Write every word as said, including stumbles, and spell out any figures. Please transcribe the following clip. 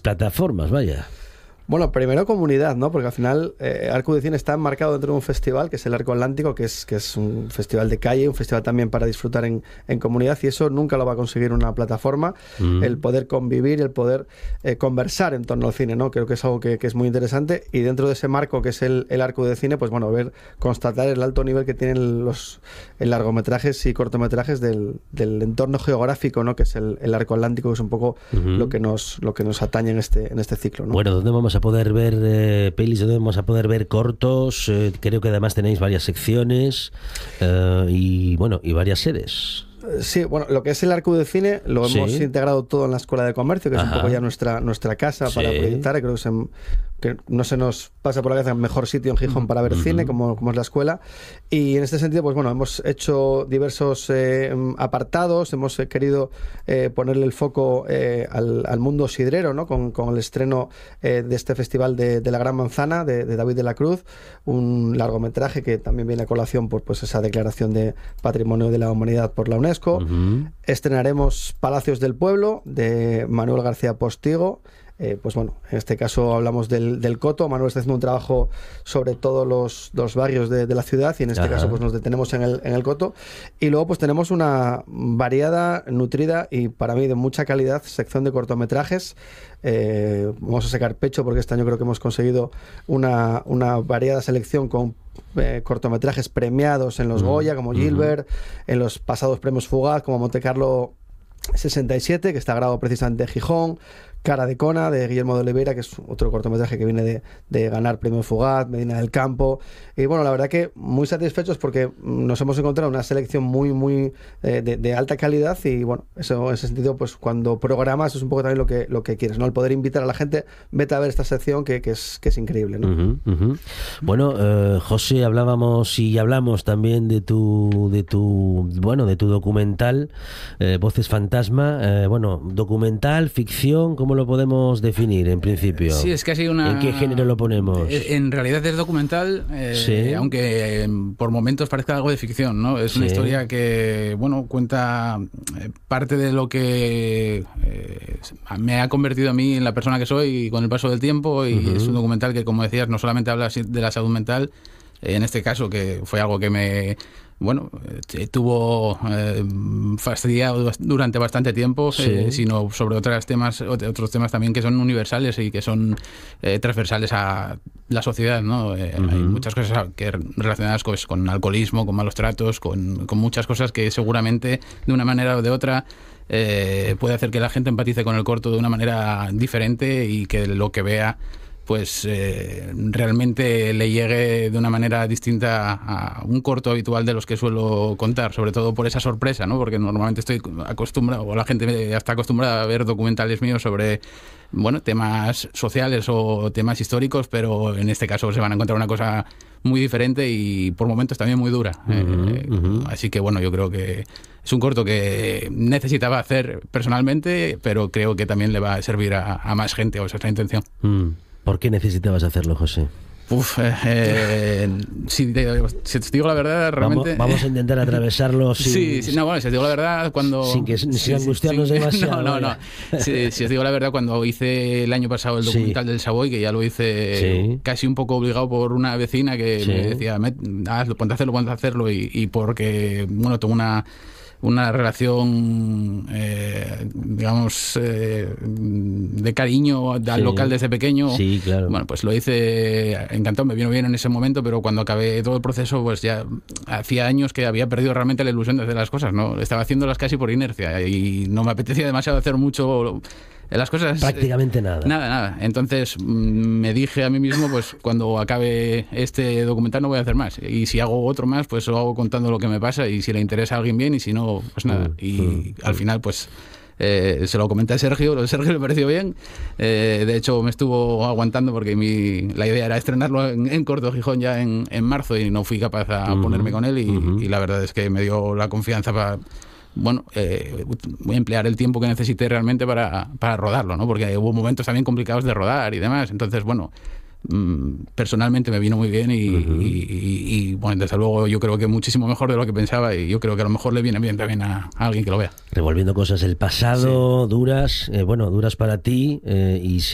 plataformas, vaya. Bueno, primero comunidad, ¿no? Porque al final eh, Arco de Cine está enmarcado dentro de un festival que es el Arco Atlántico, que es, que es un festival de calle, un festival también para disfrutar en, en comunidad, y eso nunca lo va a conseguir una plataforma, mm. el poder convivir, el poder eh, conversar en torno al cine, ¿no? Creo que es algo que, que es muy interesante, y dentro de ese marco que es el, el Arco de Cine, pues bueno, ver, constatar el alto nivel que tienen los el largometrajes y cortometrajes del, del entorno geográfico, ¿no? Que es el, el Arco Atlántico, que es un poco uh-huh. lo que nos lo que nos atañe en este, en este ciclo, ¿no? Bueno, ¿dónde vamos a poder ver eh, pelis, donde vamos a poder ver cortos? Eh, creo que además tenéis varias secciones eh, y bueno, y varias sedes. Sí, bueno, lo que es el Arco de Cine lo sí. hemos integrado todo en la Escuela de Comercio, que Ajá. es un poco ya nuestra nuestra casa sí. para proyectar. Creo que, se, que no se nos pasa por la cabeza el mejor sitio en Gijón para ver uh-huh. cine, como, como es la escuela. Y en este sentido, pues bueno, hemos hecho diversos eh, apartados, hemos eh, querido eh, ponerle el foco eh, al, al mundo sidrero, ¿no? Con, con el estreno eh, de este festival de, de La Gran Manzana, de, de David de la Cruz, un largometraje que también viene a colación por pues esa declaración de Patrimonio de la Humanidad por la UNESCO. Uh-huh. Estrenaremos Palacios del Pueblo, de Manuel García Postigo. Eh, pues bueno, en este caso hablamos del, del Coto. Manuel está haciendo un trabajo sobre todos los, los barrios de, de la ciudad, y en este Ajá. caso pues nos detenemos en el, en el Coto. Y luego pues tenemos una variada, nutrida y para mí de mucha calidad sección de cortometrajes. Eh, vamos a sacar pecho porque este año creo que hemos conseguido una, una variada selección con eh, cortometrajes premiados en los uh-huh. Goya, como Gilbert, uh-huh. en los pasados premios Fugaz, como Montecarlo sesenta y siete, que está grabado precisamente en Gijón, Cara de Cona, de Guillermo de Oliveira, que es otro cortometraje que viene de, de ganar premio Fugaz, Medina del Campo. Y bueno, la verdad que muy satisfechos porque nos hemos encontrado una selección muy, muy eh, de, de alta calidad, y bueno, eso en ese sentido, pues cuando programas es un poco también lo que, lo que quieres, ¿no? El poder invitar a la gente, vete a ver esta sección que, que, es, que es increíble, ¿no? Uh-huh, uh-huh. Bueno, eh, José, hablábamos y hablamos también de tu, de tu, bueno, de tu documental, eh, Voces Fantasma. Eh, bueno, documental, ficción, ¿cómo lo podemos definir en principio? Sí, es casi una... ¿En qué género lo ponemos? En realidad es documental, eh, sí. aunque eh, por momentos parezca algo de ficción, ¿no? Es sí. una historia que, bueno, cuenta eh, parte de lo que eh, me ha convertido a mí en la persona que soy con el paso del tiempo, y uh-huh. es un documental que, como decías, no solamente habla de la salud mental, en este caso, que fue algo que me... bueno, eh, tuvo eh, fastidiado durante bastante tiempo, sí. eh, sino sobre otros temas, otros temas también que son universales y que son eh, transversales a la sociedad, ¿no? Eh, uh-huh. Hay muchas cosas que relacionadas con, con alcoholismo, con malos tratos, con, con muchas cosas que seguramente de una manera o de otra eh, puede hacer que la gente empatice con el corto de una manera diferente, y que lo que vea pues eh, realmente le llegue de una manera distinta a un corto habitual de los que suelo contar, sobre todo por esa sorpresa, ¿no? Porque normalmente estoy acostumbrado, o la gente ya está acostumbrada a ver documentales míos sobre, bueno, temas sociales o temas históricos, pero en este caso se van a encontrar una cosa muy diferente y por momentos también muy dura. Uh-huh, eh, uh-huh. Así que bueno, yo creo que es un corto que necesitaba hacer personalmente, pero creo que también le va a servir a, a más gente, o esa es la intención. Mm. ¿Por qué necesitabas hacerlo, José? Uf, eh, eh, si, te, si te digo la verdad, realmente... Vamos, vamos a intentar atravesarlo sin... Sí, sí, no, bueno, si os digo la verdad, cuando... Sin, que, sin sí, angustiarnos sin, demasiado. No, no, no. Si, si os digo la verdad, cuando hice el año pasado el documental sí. del Savoy, que ya lo hice sí. casi un poco obligado por una vecina que sí. me decía, hazlo, ponte a hacerlo, ponte a hacerlo, y, y porque, bueno, tengo una... una relación, eh, digamos, eh, de cariño al sí. local desde pequeño. Sí, claro. Bueno, pues lo hice, encantado, me vino bien en ese momento, pero cuando acabé todo el proceso, pues ya hacía años que había perdido realmente la ilusión de hacer las cosas, ¿no? Estaba haciéndolas casi por inercia y no me apetecía demasiado hacer mucho... Las cosas... Prácticamente eh, nada. Nada, nada. Entonces me dije a mí mismo, pues cuando acabe este documental no voy a hacer más. Y si hago otro más, pues lo hago contando lo que me pasa, y si le interesa a alguien bien, y si no, pues nada. Y mm, al mm. final, pues... Eh, se lo comenté a Sergio, a Sergio le pareció bien. Eh, de hecho, me estuvo aguantando porque mi, la idea era estrenarlo en, en Corto Gijón ya en, en marzo, y no fui capaz a uh-huh. ponerme con él. Y, uh-huh. y la verdad es que me dio la confianza para... Bueno, eh, voy a emplear el tiempo que necesité realmente para, para rodarlo, ¿no? Porque hubo momentos también complicados de rodar y demás. Entonces, bueno, mmm, personalmente me vino muy bien y, uh-huh. y, y, y, bueno, desde luego yo creo que muchísimo mejor de lo que pensaba, y yo creo que a lo mejor le viene bien también a, a alguien que lo vea. Revolviendo cosas del pasado, sí. duras, eh, bueno, duras para ti, eh, y